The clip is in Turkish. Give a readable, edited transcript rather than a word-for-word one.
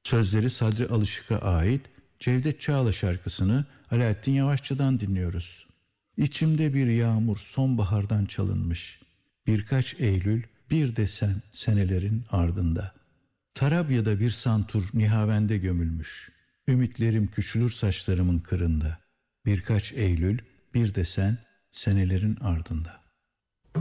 Sözleri Sadri Alışık'a ait Cevdet Çağla şarkısını Alaaddin Yavaşçı'dan dinliyoruz. İçimde bir yağmur sonbahardan çalınmış. Birkaç Eylül bir de sen senelerin ardında. Tarabya'da bir santur nihavende gömülmüş. Ümitlerim küçülür saçlarımın kırında. Birkaç Eylül bir de sen senelerin ardında.